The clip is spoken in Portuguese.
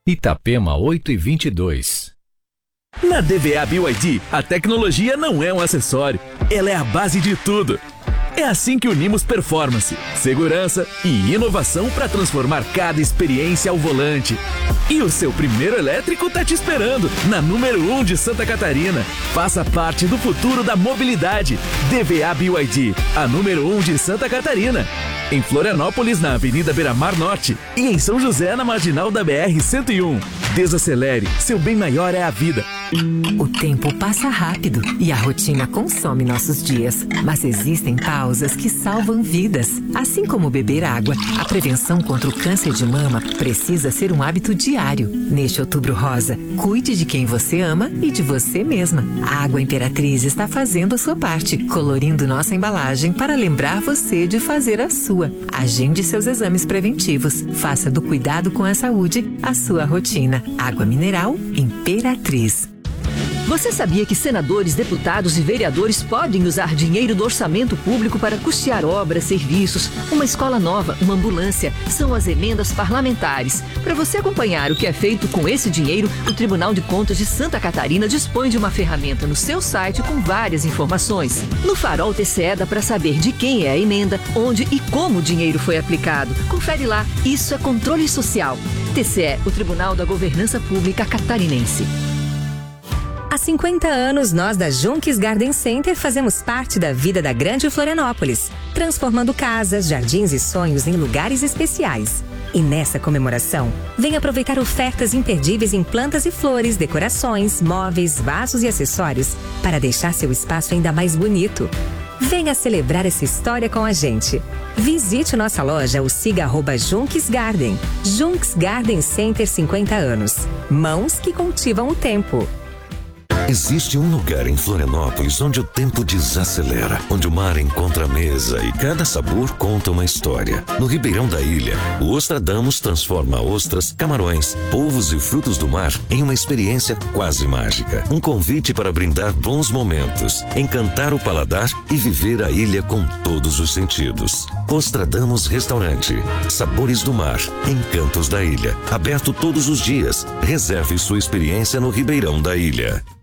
Itapema 8:22. Na DVA BYD, a tecnologia não é um acessório, ela é a base de tudo. É assim que unimos performance, segurança e inovação para transformar cada experiência ao volante. E o seu primeiro elétrico tá te esperando na número 1 de Santa Catarina. Faça parte do futuro da mobilidade. DVA BYD, a número 1 de Santa Catarina. Em Florianópolis, na Avenida Beira-Mar Norte. E em São José, na Marginal da BR-101. Desacelere, seu bem maior é a vida. O tempo passa rápido e a rotina consome nossos dias. Mas existem pausas que salvam vidas. Assim como beber água, a prevenção contra o câncer de mama precisa ser um hábito diário. Neste Outubro Rosa, cuide de quem você ama e de você mesma. A Água Imperatriz está fazendo a sua parte, colorindo nossa embalagem para lembrar você de fazer a sua. Agende seus exames preventivos. Faça do cuidado com a saúde a sua rotina. Água mineral Imperatriz. Você sabia que senadores, deputados e vereadores podem usar dinheiro do orçamento público para custear obras, serviços, uma escola nova, uma ambulância? São as emendas parlamentares. Para você acompanhar o que é feito com esse dinheiro, o Tribunal de Contas de Santa Catarina dispõe de uma ferramenta no seu site com várias informações. No Farol TCE dá para saber de quem é a emenda, onde e como o dinheiro foi aplicado. Confere lá, isso é controle social. TCE, o Tribunal da Governança Pública Catarinense. Há 50 anos, nós da Junques Garden Center fazemos parte da vida da Grande Florianópolis, transformando casas, jardins e sonhos em lugares especiais. E nessa comemoração, venha aproveitar ofertas imperdíveis em plantas e flores, decorações, móveis, vasos e acessórios para deixar seu espaço ainda mais bonito. Venha celebrar essa história com a gente. Visite nossa loja ou siga @Junques Garden. Junques Garden Center 50 anos. Mãos que cultivam o tempo. Existe um lugar em Florianópolis onde o tempo desacelera, onde o mar encontra a mesa e cada sabor conta uma história. No Ribeirão da Ilha, o Ostradamus transforma ostras, camarões, polvos e frutos do mar em uma experiência quase mágica. Um convite para brindar bons momentos, encantar o paladar e viver a ilha com todos os sentidos. Ostradamus Restaurante. Sabores do mar, encantos da ilha. Aberto todos os dias. Reserve sua experiência no Ribeirão da Ilha.